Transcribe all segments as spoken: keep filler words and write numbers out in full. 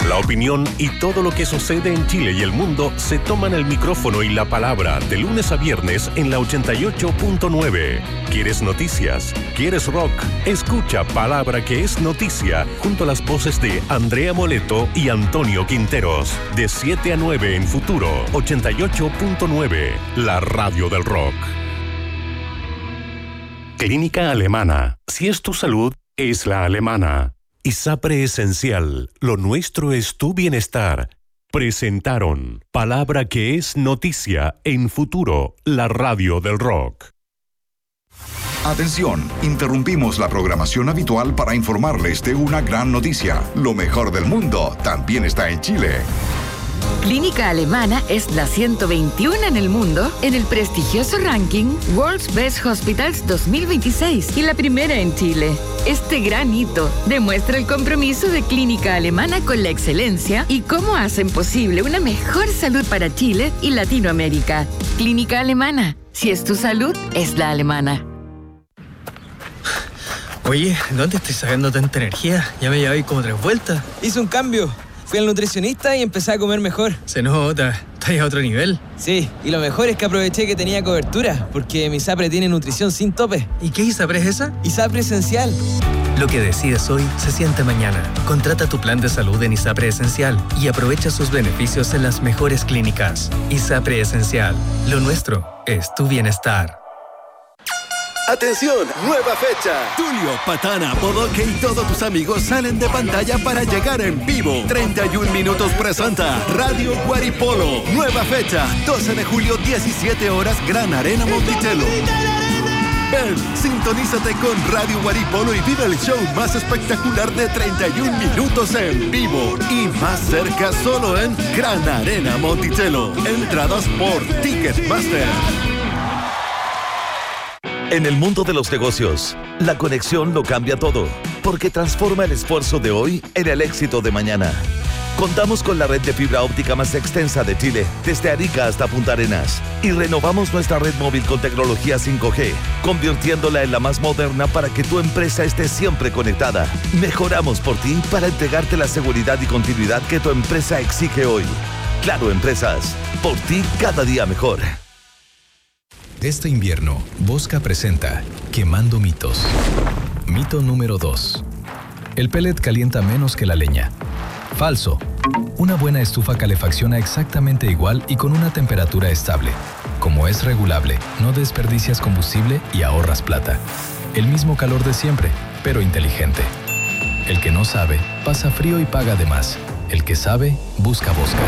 La opinión y todo lo que sucede en Chile y el mundo se toman el micrófono y la palabra de lunes a viernes en la ochenta y ocho punto nueve. ¿Quieres noticias? ¿Quieres rock? Escucha Palabra que es Noticia junto a las voces de Andrea Moleto y Antonio Quinteros. De siete a nueve en Futuro ochenta y ocho punto nueve, la radio del rock. Clínica Alemana. Si es tu salud, es la alemana. ISAPRE Esencial. Lo nuestro es tu bienestar. Presentaron Palabra que es Noticia en Futuro, la radio del rock. Atención, interrumpimos la programación habitual para informarles de una gran noticia. Lo mejor del mundo también está en Chile. Clínica Alemana es la ciento veintiuno en el mundo en el prestigioso ranking World's Best Hospitals dos mil veintiséis y la primera en Chile. Este gran hito demuestra el compromiso de Clínica Alemana con la excelencia y cómo hacen posible una mejor salud para Chile y Latinoamérica. Clínica Alemana. Si es tu salud, es la alemana. Oye, ¿dónde estoy sacando tanta energía? Ya me llevé como tres vueltas. Hice un cambio. Fui al nutricionista y empecé a comer mejor. Se nota, estás a otro nivel. Sí, y lo mejor es que aproveché que tenía cobertura, porque mi ISAPRE tiene nutrición sin tope. ¿Y qué ISAPRE es esa? ISAPRE Esencial. Lo que decides hoy se siente mañana. Contrata tu plan de salud en ISAPRE Esencial y aprovecha sus beneficios en las mejores clínicas. ISAPRE Esencial. Lo nuestro es tu bienestar. ¡Atención! ¡Nueva fecha! Tulio, Patana, Bodoque y todos tus amigos salen de pantalla para llegar en vivo. treinta y un minutos presenta Radio Guaripolo. Nueva fecha, doce de julio, diecisiete horas, Gran Arena Monticello. Ven, sintonízate con Radio Guaripolo y vive el show más espectacular de treinta y un minutos en vivo. Y más cerca solo en Gran Arena Monticello. Entradas por Ticketmaster. En el mundo de los negocios, la conexión lo cambia todo, porque transforma el esfuerzo de hoy en el éxito de mañana. Contamos con la red de fibra óptica más extensa de Chile, desde Arica hasta Punta Arenas, y renovamos nuestra red móvil con tecnología cinco G, convirtiéndola en la más moderna para que tu empresa esté siempre conectada. Mejoramos por ti para entregarte la seguridad y continuidad que tu empresa exige hoy. Claro Empresas, por ti cada día mejor. Este invierno, Bosca presenta Quemando mitos. Mito número dos. El pellet calienta menos que la leña. Falso. Una buena estufa calefacciona exactamente igual y con una temperatura estable. Como es regulable, no desperdicias combustible y ahorras plata. El mismo calor de siempre, pero inteligente. El que no sabe, pasa frío y paga de más. El que sabe, busca Bosca.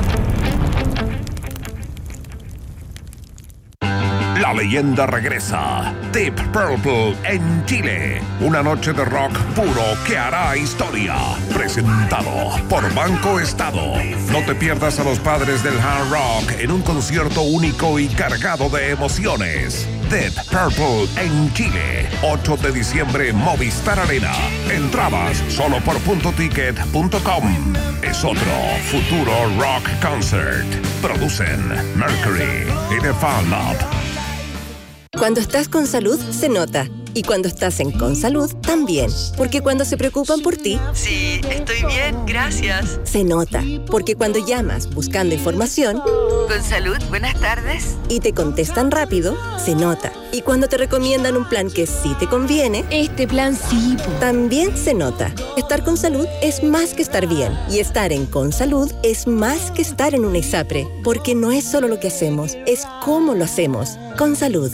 La leyenda regresa. Deep Purple en Chile. Una noche de rock puro que hará historia. Presentado por Banco Estado. No te pierdas a los padres del hard rock en un concierto único y cargado de emociones. Deep Purple en Chile. ocho de diciembre, Movistar Arena. Entradas solo por punto ticket punto com. Es otro futuro rock concert. Producen Mercury y The Fan Lab. Cuando estás con salud, se nota. Y cuando estás en Consalud, también. Porque cuando se preocupan por ti... Sí, estoy bien, gracias. Se nota. Porque cuando llamas buscando información... Consalud, buenas tardes. Y te contestan rápido, se nota. Y cuando te recomiendan un plan que sí te conviene... Este plan sí. También se nota. Estar con salud es más que estar bien. Y estar en Consalud es más que estar en un ISAPRE. Porque no es solo lo que hacemos, es cómo lo hacemos. Consalud.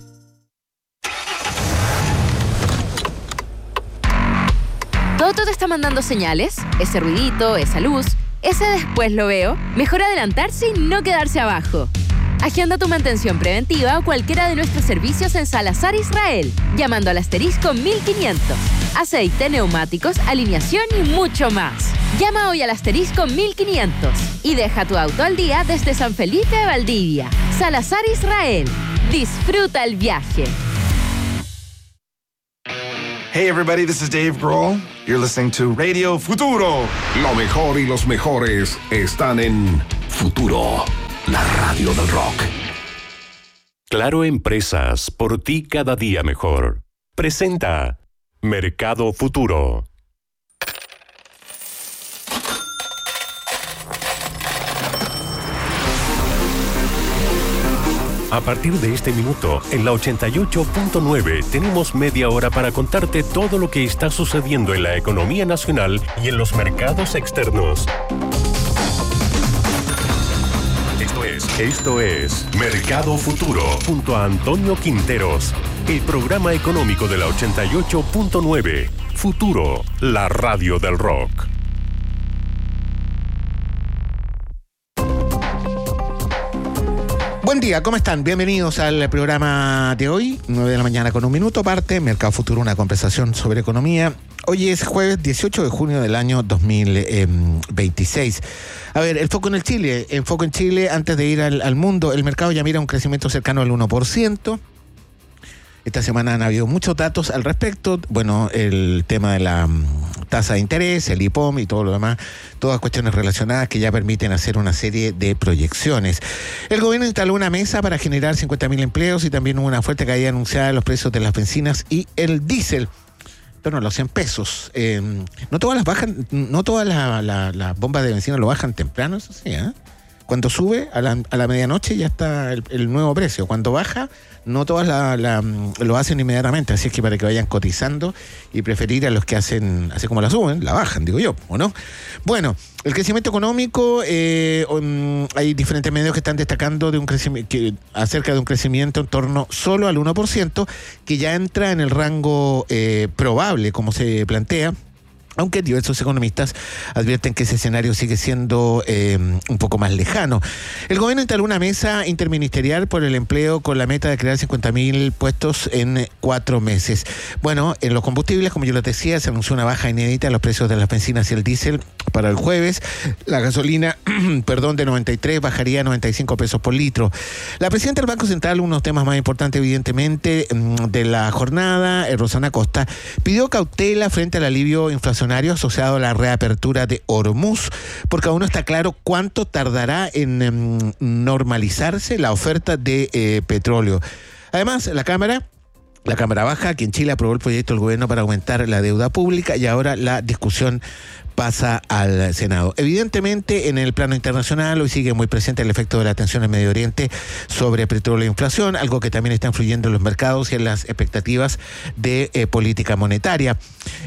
¿Toto te está mandando señales? Ese ruidito, esa luz, ese después lo veo. Mejor adelantarse y no quedarse abajo. Agenda tu mantención preventiva o cualquiera de nuestros servicios en Salazar Israel, llamando al asterisco mil quinientos. Aceite, neumáticos, alineación y mucho más. Llama hoy al asterisco mil quinientos y deja tu auto al día desde San Felipe de Valdivia. Salazar Israel. Disfruta el viaje. Hey everybody, this is Dave Grohl. You're listening to Radio Futuro. Lo mejor y los mejores están en Futuro, la radio del rock. Claro Empresas, por ti cada día mejor. Presenta Mercado Futuro. A partir de este minuto, en la ochenta y ocho punto nueve, tenemos media hora para contarte todo lo que está sucediendo en la economía nacional y en los mercados externos. Esto es, esto es Mercado Futuro, junto a Antonio Quinteros, el programa económico de la ochenta y ocho punto nueve. Futuro, la radio del rock. Buen día, ¿cómo están? Bienvenidos al programa de hoy, nueve de la mañana con un minuto, parte Mercado Futuro, una conversación sobre economía. Hoy es jueves dieciocho de junio del año dos mil veintiséis. A ver, el foco en el Chile, el foco en Chile antes de ir al, al mundo. El mercado ya mira un crecimiento cercano al uno por ciento. Esta semana han habido muchos datos al respecto. Bueno, el tema de la tasa de interés, el I P O M y todo lo demás, todas cuestiones relacionadas que ya permiten hacer una serie de proyecciones. El gobierno instaló una mesa para generar cincuenta mil empleos y también hubo una fuerte caída anunciada de los precios de las bencinas y el diésel. Pero no, los cien pesos. Eh, no todas las bajan, no todas las la, la bombas de bencina lo bajan temprano, eso sí, ¿eh? Cuando sube a la, a la medianoche ya está el, el nuevo precio. Cuando baja, no todas la, la, lo hacen inmediatamente. Así es que para que vayan cotizando y preferir a los que hacen, así como la suben, la bajan, digo yo, ¿o no? Bueno, el crecimiento económico, eh, um, hay diferentes medios que están destacando de un crecimiento, que, acerca de un crecimiento en torno solo al uno por ciento, que ya entra en el rango eh, probable, como se plantea. Aunque diversos economistas advierten que ese escenario sigue siendo eh, un poco más lejano. El gobierno instaló una mesa interministerial por el empleo con la meta de crear cincuenta mil puestos en cuatro meses. Bueno, en los combustibles, como yo les decía, se anunció una baja inédita en los precios de las bencinas y el diésel para el jueves. La gasolina, perdón, de noventa y tres bajaría a noventa y cinco pesos por litro. La presidenta del Banco Central, uno de los temas más importantes, evidentemente, de la jornada, Rosana Costa, pidió cautela frente al alivio inflacionario asociado a la reapertura de Hormuz, porque aún no está claro cuánto tardará en um, normalizarse la oferta de eh, petróleo. Además, la Cámara, la Cámara Baja, aquí en Chile, aprobó el proyecto del gobierno para aumentar la deuda pública y ahora la discusión pasa al Senado. Evidentemente, en el plano internacional, hoy sigue muy presente el efecto de la tensión en Medio Oriente sobre petróleo e inflación, algo que también está influyendo en los mercados y en las expectativas de eh, política monetaria.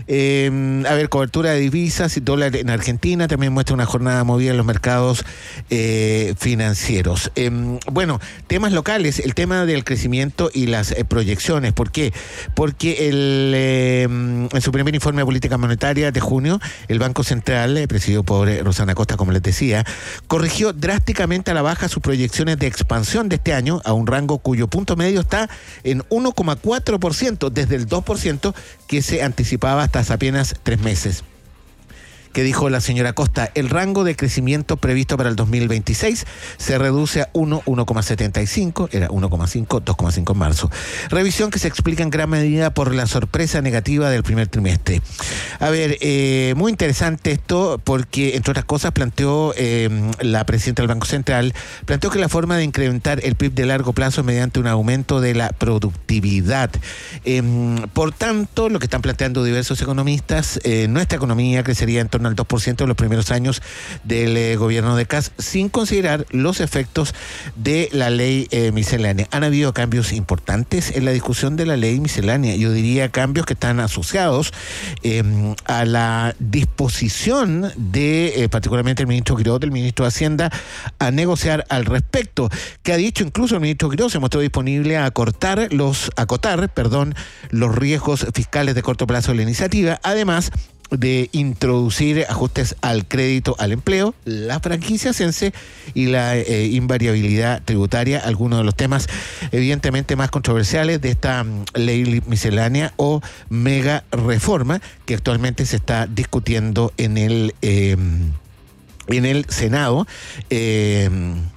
Eh, a ver, cobertura de divisas y dólar en Argentina también muestra una jornada movida en los mercados eh, financieros. Eh, bueno, temas locales, el tema del crecimiento y las eh, proyecciones. ¿Por qué? Porque el, eh, en su primer informe de política monetaria de junio, el Banco Central, eh, presidido por eh, Rosana Costa, como les decía, corrigió drásticamente a la baja sus proyecciones de expansión de este año a un rango cuyo punto medio está en uno coma cuatro por ciento, desde el dos por ciento que se anticipaba hasta hace apenas tres meses. Que dijo la señora Costa, el rango de crecimiento previsto para el dos mil veintiséis se reduce a uno, uno coma setenta y cinco, era uno coma cinco, dos coma cinco en marzo. Revisión que se explica en gran medida por la sorpresa negativa del primer trimestre. A ver, eh, muy interesante esto porque, entre otras cosas, planteó eh, la presidenta del Banco Central, planteó que la forma de incrementar el P I B de largo plazo es mediante un aumento de la productividad. Eh, por tanto, lo que están planteando diversos economistas, eh, nuestra economía crecería en torno al dos por ciento en los primeros años del eh, gobierno de Kast, sin considerar los efectos de la ley eh, miscelánea. Han habido cambios importantes en la discusión de la ley miscelánea. Yo diría cambios que están asociados eh, a la disposición de, eh, particularmente el ministro Quirós, del ministro de Hacienda, a negociar al respecto, que ha dicho incluso el ministro Quirós se mostró disponible a acortar los, acotar, perdón, los riesgos fiscales de corto plazo de la iniciativa, además de introducir ajustes al crédito al empleo, la franquicia Sense y la eh, invariabilidad tributaria, algunos de los temas evidentemente más controversiales de esta um, ley miscelánea o mega reforma que actualmente se está discutiendo en el eh, en el Senado. Eh,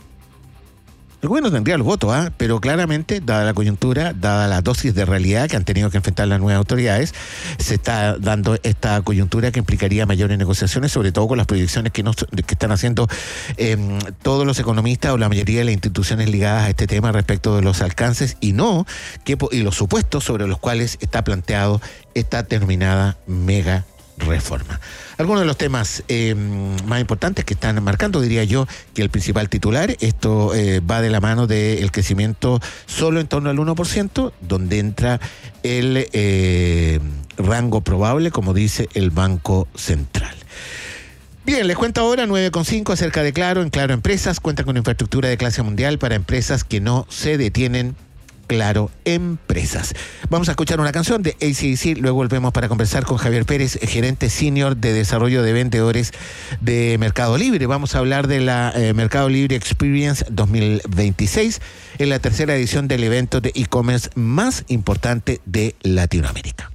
El gobierno tendría los votos, ¿eh? Pero claramente, dada la coyuntura, dada la dosis de realidad que han tenido que enfrentar las nuevas autoridades, se está dando esta coyuntura que implicaría mayores negociaciones, sobre todo con las proyecciones que, nos, que están haciendo eh, todos los economistas o la mayoría de las instituciones ligadas a este tema respecto de los alcances y no que y los supuestos sobre los cuales está planteado esta terminada mega reforma. Algunos de los temas eh, más importantes que están marcando, diría yo, que el principal titular, esto eh, va de la mano del crecimiento solo en torno al uno por ciento, donde entra el eh, rango probable, como dice el Banco Central. Bien, les cuento ahora nueve con cinco acerca de Claro. En Claro Empresas cuenta con infraestructura de clase mundial para empresas que no se detienen. Claro Empresas. Vamos a escuchar una canción de A C D C, luego volvemos para conversar con Javier Pérez, gerente senior de desarrollo de vendedores de Mercado Libre. Vamos a hablar de la eh, Mercado Libre Experience dos mil veintiséis, en la tercera edición del evento de e-commerce más importante de Latinoamérica.